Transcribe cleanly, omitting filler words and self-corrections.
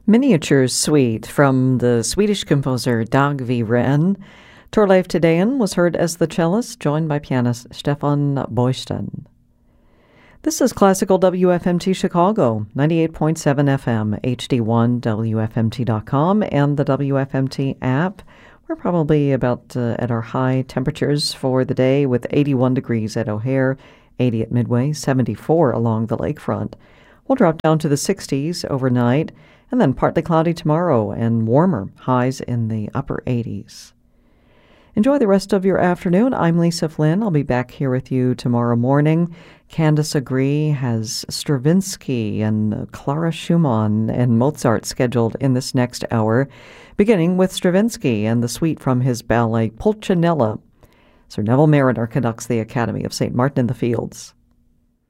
Miniature Suite from the Swedish composer Dag V. Wren. Torleif Tedean was heard as the cellist, joined by pianist Stefan Boysten. This is Classical WFMT Chicago, 98.7 FM, HD1, WFMT.com, and the WFMT app. We're probably about at our high temperatures for the day, with 81 degrees at O'Hare, 80 at Midway, 74 along the lakefront. We'll drop down to the 60s overnight, and then partly cloudy tomorrow and warmer, highs in the upper 80s. Enjoy the rest of your afternoon. I'm Lisa Flynn. I'll be back here with you tomorrow morning. Candace Agree has Stravinsky and Clara Schumann and Mozart scheduled in this next hour, beginning with Stravinsky and the suite from his ballet Pulcinella. Sir Neville Marriner conducts the Academy of St. Martin in the Fields.